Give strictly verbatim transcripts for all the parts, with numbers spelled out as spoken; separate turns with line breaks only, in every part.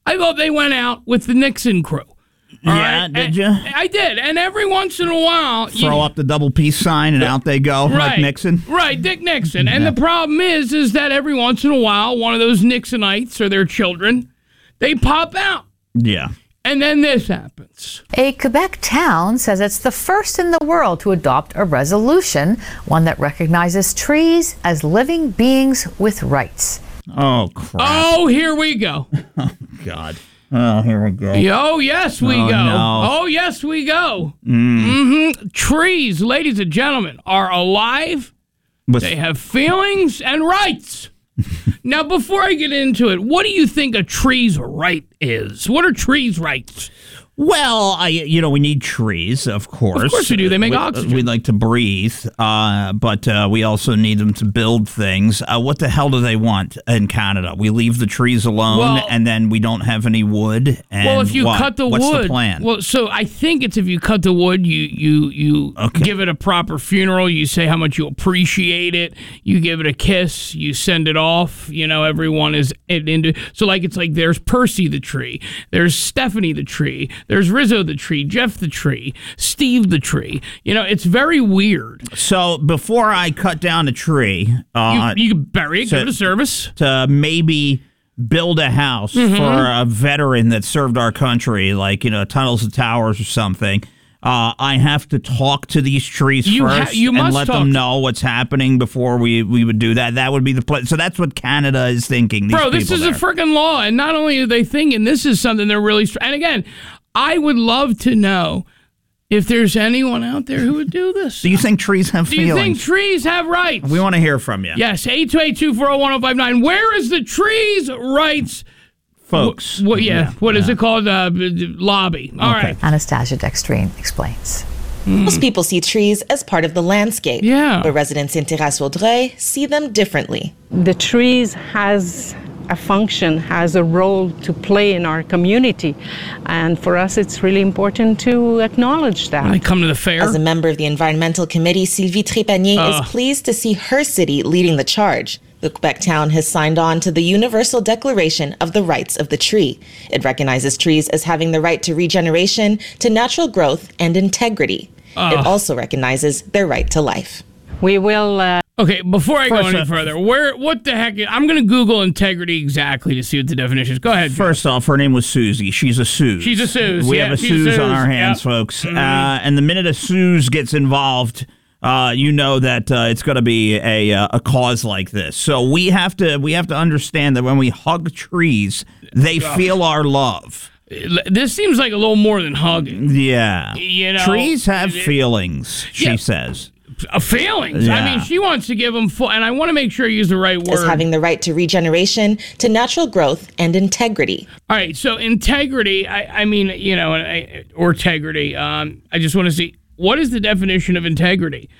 I thought they went out with the Nixon crew. All
yeah,
right?
did
and,
you?
I did. And every once in a while...
Throw
you,
up the double peace sign and out they go,
right,
like Nixon?
Right, Dick Nixon. And
Yeah.
the problem is, is that every once in a while, one of those Nixonites or their children, they pop out.
Yeah.
And then this happens.
A Quebec town says it's the first in the world to adopt a resolution, one that recognizes trees as living beings with rights.
Oh, crap.
Oh, here we go.
Oh, God. Oh, here we go.
Oh, yes, we
Oh,
go.
no.
Oh, yes, we go.
Mm.
Mm-hmm. Trees, ladies and gentlemen, are alive.
With-
They have feelings and rights. Now, before I get into it, what do you think a tree's right is? What are trees' rights?
Well, I you know we need trees, of course.
Of course we do. They make
we,
oxygen.
We like to breathe, uh, but uh, we also need them to build things. Uh, what the hell do they want in Canada? We leave the trees alone,
Well-
and then we don't have any wood. And
Well, if you
what?
cut the
What's
wood,
the plan?
well, so I think it's if you cut the wood, you you you
Okay.
give it a proper funeral. You say how much you appreciate it. You give it a kiss. You send it off. You know, everyone is into. So like it's like there's Percy the tree, there's Stephanie the tree, there's Rizzo the tree, Jeff the tree, Steve the tree. You know, it's very weird.
So before I cut down a tree, uh,
You, you can bury it,
so-
give it a service.
to maybe build a house
Mm-hmm.
for a veteran that served our country, like, you know, Tunnels to Towers or something, uh, I have to talk to these trees
You ha-
first
you
and
must
let
talk
them
to-
know what's happening before we, we would do that. That would be the plan. So that's what Canada is thinking. These
Bro, this
people
is
there.
a freaking law. And not only are they thinking, this is something they're really... Str- and again, I would love to know if there's anyone out there who would do this.
Do you think trees have
Do you
feelings?
think trees have rights?
We want to hear from you.
Yes, eight two eight, two four zero, one zero five nine. Where is the trees' rights?
Folks.
What? Yeah,
Yeah,
what is
yeah.
it called? Uh, lobby. All
Okay.
right.
Anastasia Dextrine explains.
Most people see trees as part of the landscape.
Yeah.
But residents in Terrasse-Vaudreuil see them differently.
The trees has a function, has a role to play in our community. And for us, it's really important to acknowledge that.
I come to the fair.
As a member of the Environmental Committee, Sylvie Trépanier
Uh.
is pleased to see her city leading the charge. The Quebec town has signed on to the Universal Declaration of the Rights of the Tree. It recognizes trees as having the right to regeneration, to natural growth, and integrity. It also recognizes their right to life.
We will... Uh,
Okay, before I go
First,
any
uh,
further, where? What the heck? I'm going to Google integrity exactly to see what the definition is. Go ahead. Joe.
First off, her name was Susie. She's a Suze.
She's a Suze,
We
yeah,
have a
she's a
Suze on
Suze,
our hands,
yep.
folks.
Mhm.
Uh, and the minute a Suze gets involved, uh, you know that uh, it's going to be a uh, a cause like this. So we have to we have to understand that when we hug trees, they feel our love.
This seems like a little more than hugging.
Yeah.
You know,
trees have
it-
feelings, she
Yeah.
says.
Uh, feelings.
Yeah.
I mean, she wants to give them full, and I want to make sure I use the right
As
word.
having the right to regeneration, to natural growth, and integrity.
All right, so integrity, I, I mean, you know, I- or integrity. Um, I just want to see, what is the definition of integrity?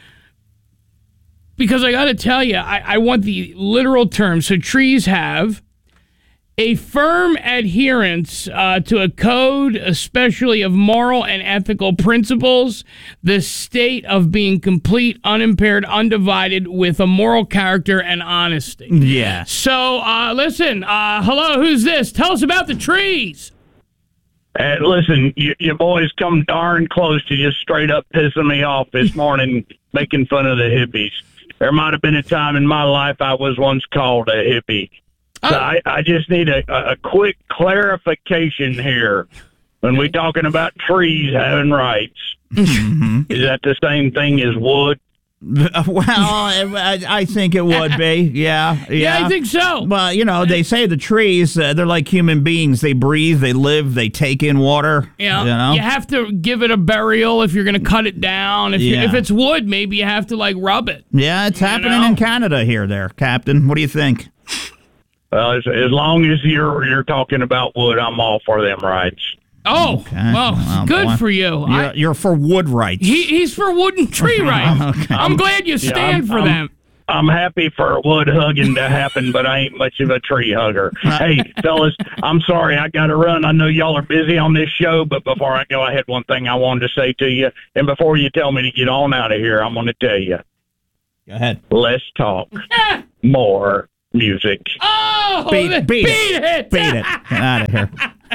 Because I got to tell you, I, I want the literal term. So trees have a firm adherence uh, to a code, especially of moral and ethical principles, the state of being complete, unimpaired, undivided, with a moral character and honesty.
Yeah.
So, uh, listen, uh, hello, who's this? Tell us about the trees.
Hey, listen, you, you boys come darn close to just straight up pissing me off this morning, making fun of the hippies. There might have been a time in my life I was once called a hippie. So I, I just need a, a quick clarification here. When we talking about trees having rights, is that the same thing as wood?
Well, I, I think it would be. Yeah, yeah.
Yeah, I think so.
Well, you know, they say the trees, uh, they're like human beings. They breathe, they live, they take in water.
Yeah,
You know?
you have to give it a burial if you're going to cut it down. If, you,
Yeah.
if it's wood, maybe you have to, like, rub it.
Yeah, it's happening
know?
in Canada here, there, Captain. What do you think?
Well, as, as long as you're you're talking about wood, I'm all for them rights.
Oh,
Okay.
well,
Well,
good
boy.
for you.
You're,
I,
you're for wood rights.
he, he's for wood and tree rights.
Okay.
I'm glad you stand
I'm-
for
I'm-
them.
I'm happy for wood hugging to happen, but I ain't much of a tree hugger. Hey, fellas, I'm sorry I got to run. I know y'all are busy on this show, but before I go, I had one thing I wanted to say to you. And before you tell me to get on out of here, I'm going to tell you,
Go ahead.
less talk, more music.
Oh,
Beat, beat,
beat
it.
it.
Beat it. Get out of here.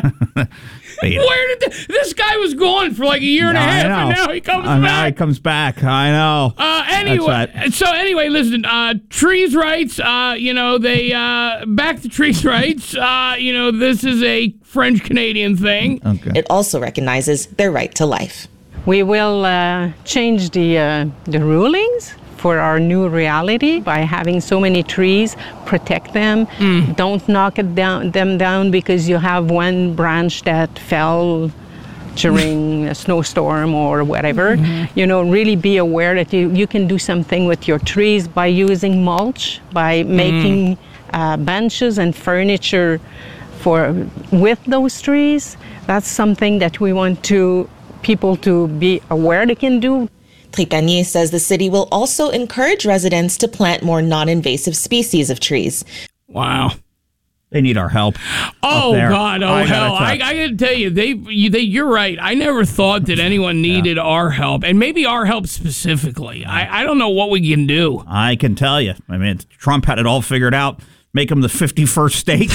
Where did the, this guy was gone for like a year and a
I
half,
know.
and now he comes
Uh,
back.
Now he comes back. I know.
Uh, anyway,
That's
so anyway, listen, uh, trees' rights, uh, you know, they, uh, back to trees' rights, uh, you know, this is a French-Canadian thing.
Okay.
It also recognizes their right to life.
We will uh, change the, uh, the rulings for our new reality by having so many trees, protect them, mm. don't knock it down, them down because you have one branch that fell during a snowstorm or whatever. Mm-hmm. You know, really be aware that you, you can do something with your trees by using mulch, by making mm. uh, benches and furniture for with those trees. That's something that we want to people to be aware they can do.
Trepanier says the city will also encourage residents to plant more non-invasive species of trees.
Wow.
They need our help.
Oh, God. Oh,
I
hell. I, I got to tell you, they, you, they, you're right. I never thought that anyone needed yeah. our help, and maybe our help specifically. I, I don't know what we can do.
I can tell you. I mean, Trump had it all figured out. Make them the fifty-first state.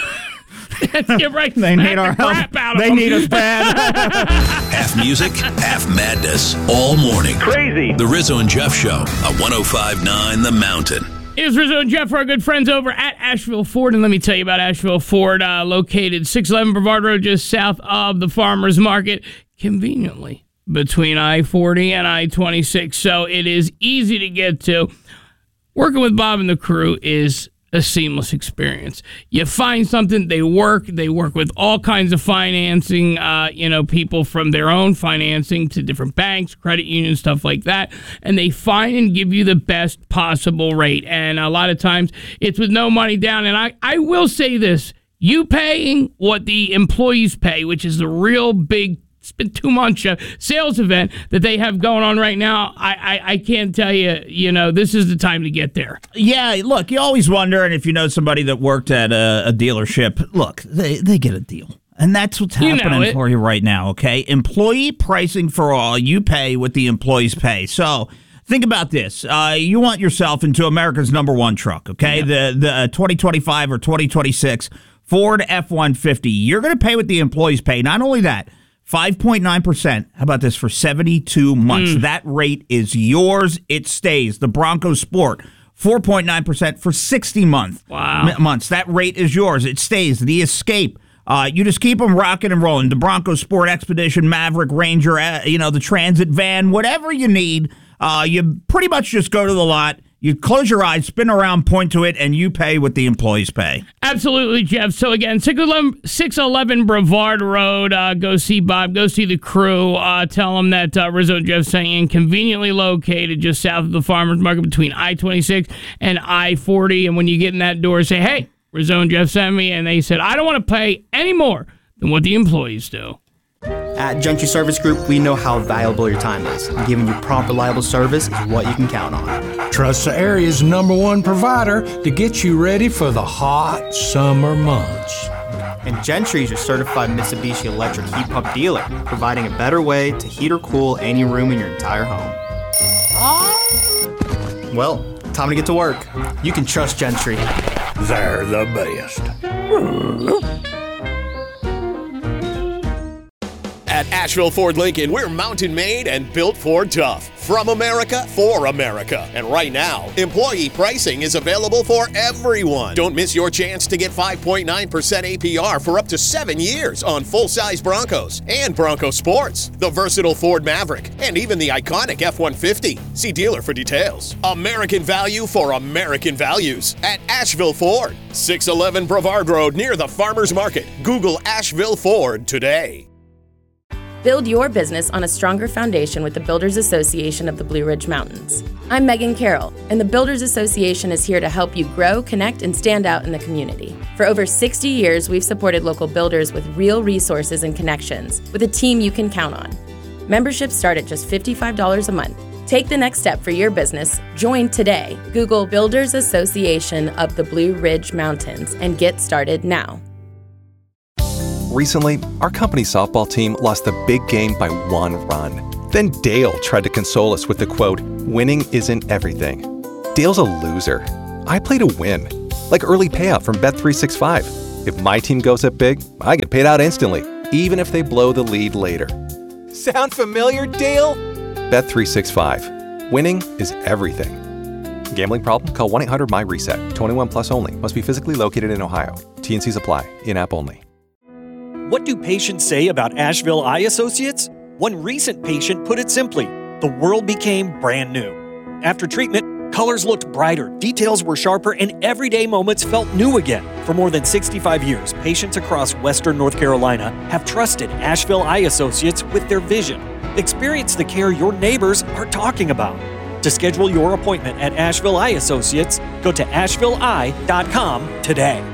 Get right.
They need our help. They
them.
need us bad.
Half music, half madness, all morning.
Crazy.
The Rizzo and Jeff Show on one oh five point nine The Mountain.
It's Rizzo and Jeff, our good friends over at Asheville Ford. And let me tell you about Asheville Ford, uh, located six eleven Brevard Road, just south of the Farmers Market, conveniently between I forty and I twenty-six. So it is easy to get to. Working with Bob and the crew is a seamless experience. You find something, they work. They work with all kinds of financing, uh, you know, people from their own financing to different banks, credit unions, stuff like that. And they find and give you the best possible rate. And a lot of times it's with no money down. And I, I will say this, you paying what the employees pay, which is the real big It's been two months uh, sales event that they have going on right now. I, I, I can't tell you, you know, this is the time to get there.
Yeah, look, you always wonder, and if you know somebody that worked at a, a dealership, look, they, they get a deal. And that's what's
You know
happening
it.
for you right now, okay? Employee pricing for all. You pay what the employees pay. So think about this. Uh, you want yourself into America's number one truck, okay? Yeah. The, the twenty twenty-five or twenty twenty-six Ford F one fifty. You're going to pay what the employees pay. Not only that, five point nine percent. How about this for seventy-two months? Mm. That rate is yours. It stays. The Bronco Sport, four point nine percent for sixty month,
wow.
m- months. That rate is yours. It stays. The Escape, uh, you just keep them rocking and rolling. The Bronco Sport, Expedition, Maverick, Ranger, uh, you know, the Transit van, whatever you need, uh, you pretty much just go to the lot. You close your eyes, spin around, point to it, and you pay what the employees pay.
Absolutely, Jeff. So, again, six eleven Brevard Road. Uh, go see Bob. Go see the crew. Uh, tell them that uh, Rizzo and Jeff saying conveniently located just south of the Farmers Market between I twenty-six and I forty. And when you get in that door, say, hey, Rizzo and Jeff sent me. And they said, I don't want to pay any more than what the employees do.
At Gentry Service Group, we know how valuable your time is, and giving you prompt, reliable service is what you can count on.
Trust the area's number one provider to get you ready for the hot summer months.
And Gentry is your certified Mitsubishi electric heat pump dealer, providing a better way to heat or cool any room in your entire home. Well, time to get to work. You can trust Gentry.
They're the best.
At Asheville Ford Lincoln, we're mountain made and built Ford tough. From America, for America. And right now, employee pricing is available for everyone. Don't miss your chance to get five point nine percent A P R for up to seven years on full-size Broncos and Bronco Sports, the versatile Ford Maverick, and even the iconic F one fifty. See dealer for details. American value for American values at Asheville Ford. six eleven Brevard Road near the Farmers Market. Google Asheville Ford today.
Build your business on a stronger foundation with the Builders Association of the Blue Ridge Mountains. I'm Megan Carroll, and the Builders Association is here to help you grow, connect, and stand out in the community. For over sixty years, we've supported local builders with real resources and connections, with a team you can count on. Memberships start at just fifty-five dollars a month. Take the next step for your business. Join today. Google Builders Association of the Blue Ridge Mountains and get started now.
Recently, our company softball team lost the big game by one run. Then Dale tried to console us with the quote, "Winning isn't everything." Dale's a loser. I play to win, like early payout from Bet three sixty-five. If my team goes up big, I get paid out instantly, even if they blow the lead later.
Sound familiar, Dale?
Bet three sixty-five. Winning is everything. Gambling problem? Call one eight hundred M Y reset. twenty-one plus only. Must be physically located in Ohio. T N Cs apply. In-app only.
What do patients say about Asheville Eye Associates? One recent patient put it simply, the world became brand new. After treatment, colors looked brighter, details were sharper, and everyday moments felt new again. For more than sixty-five years, patients across Western North Carolina have trusted Asheville Eye Associates with their vision. Experience the care your neighbors are talking about. To schedule your appointment at Asheville Eye Associates, go to asheville eye dot com today.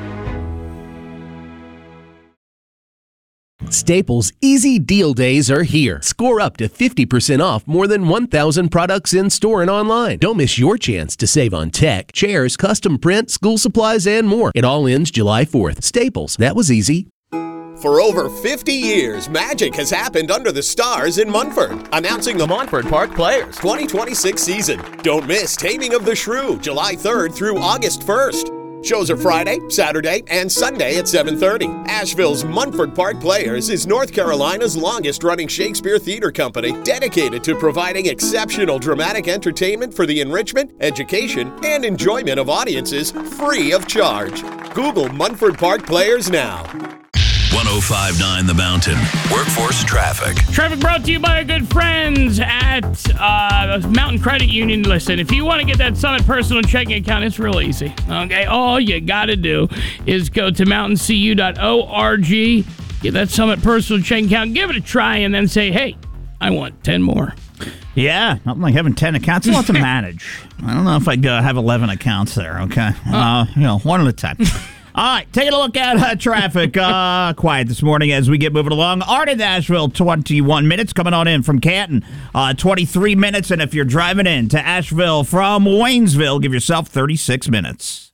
Staples Easy Deal Days are here. Score up to fifty percent off more than one thousand products in store and online. Don't miss your chance to save on tech, chairs, custom print, school supplies, and more. It all ends July fourth. Staples, that was easy.
For over fifty years, magic has happened under the stars in Munford. Announcing the Montford Park Players twenty twenty-six season. Don't miss Taming of the Shrew, July third through August first. Shows are Friday, Saturday, and Sunday at seven thirty. Asheville's Munford Park Players is North Carolina's longest-running Shakespeare theater company, dedicated to providing exceptional dramatic entertainment for the enrichment, education, and enjoyment of audiences free of charge. Google Munford Park Players now.
one oh five point nine The Mountain. Workforce traffic.
Traffic brought to you by our good friends at uh, Mountain Credit Union. Listen, if you want to get that Summit personal checking account, it's real easy. Okay, all you got to do is go to mountain c u dot org, get that Summit personal checking account, give it a try, and then say, hey, I want ten more.
Yeah, nothing like having ten accounts. It's a lot to manage. I don't know if I'd uh, have eleven accounts there, okay? Uh, you know, one at a time. All right, taking a look at uh, traffic. Uh, quiet this morning as we get moving along. Art in Asheville, twenty-one minutes. Coming on in from Canton, uh, twenty-three minutes. And if you're driving in to Asheville from Waynesville, give yourself thirty-six minutes.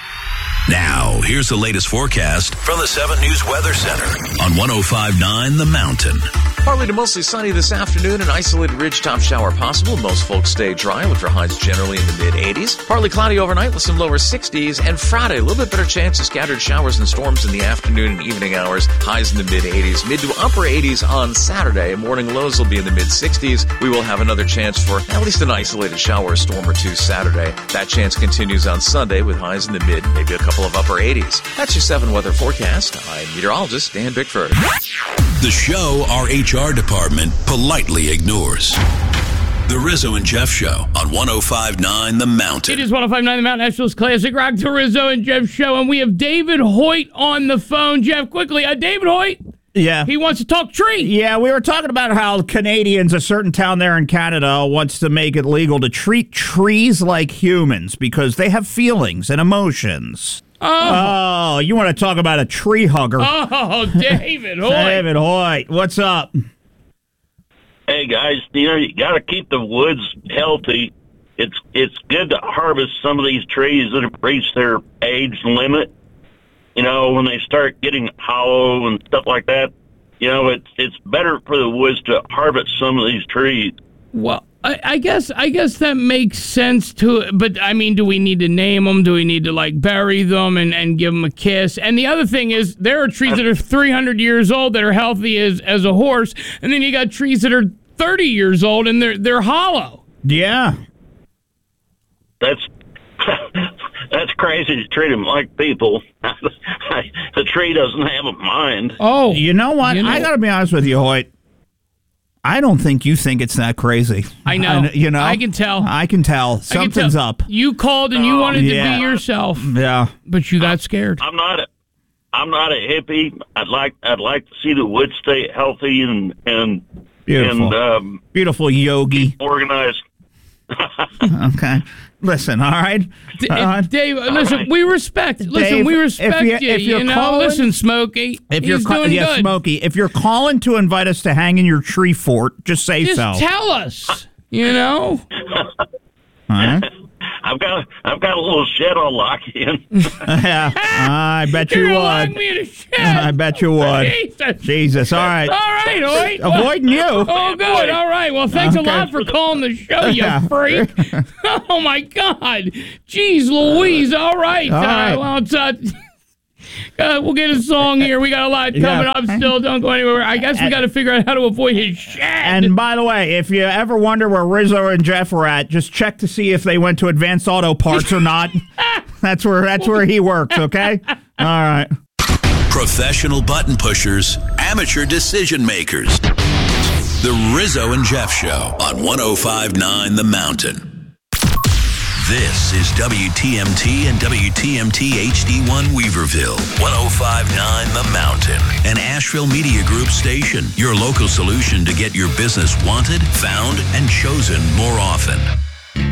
Now, here's the latest forecast from the seven News Weather Center on one oh five point nine The Mountain.
Partly to mostly sunny this afternoon, an isolated ridgetop shower possible. Most folks stay dry with their highs generally in the mid-eighties. Partly cloudy overnight with some lower sixties. And Friday, a little bit better chance of scattered showers and storms in the afternoon and evening hours. Highs in the mid-eighties. Mid to upper eighties on Saturday. Morning lows will be in the mid-sixties. We will have another chance for at least an isolated shower or storm or two Saturday. That chance continues on Sunday with highs in the mid, maybe a couple of upper eighties. That's your seven weather forecast. I'm meteorologist Dan Bickford.
The show our H R department politely ignores. The Rizzo and Jeff Show on one oh five point nine The Mountain.
It is one oh five point nine The Mountain, Asheville's classic rock, The Rizzo and Jeff Show, and we have David Hoyt on the phone. Jeff, quickly, uh, David Hoyt.
Yeah.
He wants to talk tree.
Yeah, we were talking about how Canadians, a certain town there in Canada, wants to make it legal to treat trees like humans because they have feelings and emotions. Oh, oh you want to talk about a tree hugger.
Oh, David Hoyt.
David Hoyt, what's up?
Hey, guys, you know, you got to keep the woods healthy. It's it's good to harvest some of these trees that have reached their age limit. You know, when they start getting hollow and stuff like that, you know, it's it's better for the woods to harvest some of these trees.
Well, I, I guess I guess that makes sense to, but I mean, do we need to name them? Do we need to like bury them and, and give them a kiss? And the other thing is, there are trees that are three hundred years old that are healthy as as a horse, and then you got trees that are thirty years old and they're they're hollow.
Yeah,
that's that's crazy to treat them like people. The tree doesn't have a mind.
Oh, you know what?
You know,
I got to be honest with you, Hoyt. I don't think you think it's that crazy.
I know.
I, you know,
I can tell.
I can tell. Something's
can tell.
up.
You called and you wanted
yeah.
to be yourself.
Yeah,
but you got scared.
I'm not. A, I'm not a hippie. I'd like. I'd like to see the woods stay healthy and and
beautiful,
and, um,
beautiful yogi,
organized.
Okay. Listen, all right?
D-
uh,
Dave, listen, right. we respect, listen,
Dave,
we respect
if you,
you,
if you're
you know,
calling,
listen, Smokey,
if
he's
you're ca-
doing
yeah,
good.
Smokey, if you're calling to invite us to hang in your tree fort, just say
just
so.
Just tell us, you know?
All right.
I've got I've got a little shed I'll lock in.
Yeah, I bet you
You're
would.
lock me in a shed.
I bet you would.
Jesus.
Jesus. All right.
All right, Hoyt.
Avoiding you.
Oh, good. All right. Well, thanks
okay.
a lot for calling the show, you freak. Oh, my God. Jeez Louise. All right.
All right.
Uh, well, it's, uh, Uh, we'll get a song here. We got a lot coming
Yeah.
up still. Don't go anywhere. I guess we got to figure out how to avoid his shit.
And by the way, if you ever wonder where Rizzo and Jeff were at, just check to see if they went to Advanced Auto Parts or not. That's where that's where he works, okay? All right.
Professional button pushers, amateur decision makers. The Rizzo and Jeff Show on one oh five point nine The Mountain. This is W T M T and W T M T H D one Weaverville, one oh five point nine The Mountain, an Asheville Media Group station, your local solution to get your business wanted, found, and chosen more often.